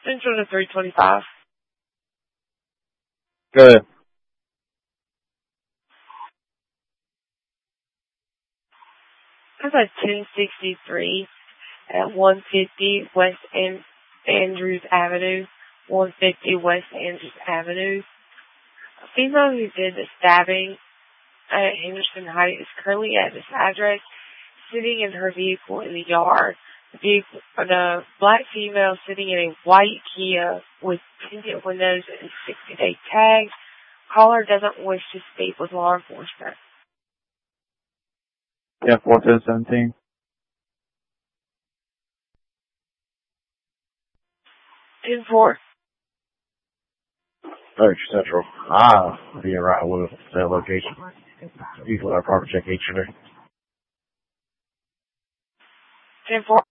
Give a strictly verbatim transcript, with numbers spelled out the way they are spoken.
Central to three twenty-five. Go ahead. That's at ten sixty-three at one fifty West An- Andrews Avenue. one fifty West Andrews Avenue. A female who did the stabbing at Henderson Heights is currently at this address, sitting in her vehicle in the yard. The, vehicle, the black female sitting in a white Kia with tinted windows and sixty-day tag. Caller doesn't wish to speak with law enforcement. Yeah, four ten seventeen. ten four. Third Central. Ah, be around with that location. People are proper check each other. ten four.